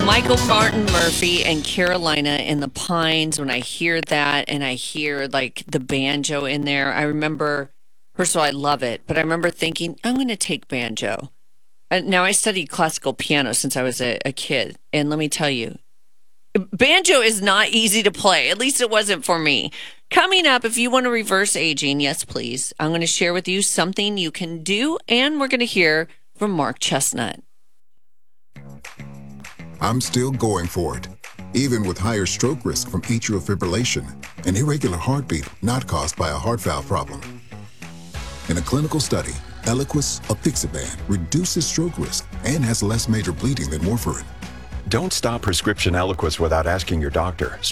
Michael Martin Murphey and Carolina in the Pines. When I hear that and I hear like the banjo in there, I remember, first of all, I love it, but I remember thinking, I'm going to take banjo. Now, I studied classical piano since I was a kid. And let me tell you, banjo is not easy to play. At least it wasn't for me. Coming up, if you want to reverse aging, yes, please. I'm going to share with you something you can do, and we're going to hear from Mark Chestnut. I'm still going for it, even with higher stroke risk from atrial fibrillation, an irregular heartbeat not caused by a heart valve problem. In a clinical study, Eliquis apixaban reduces stroke risk and has less major bleeding than warfarin. Don't stop prescription Eliquis without asking your doctor.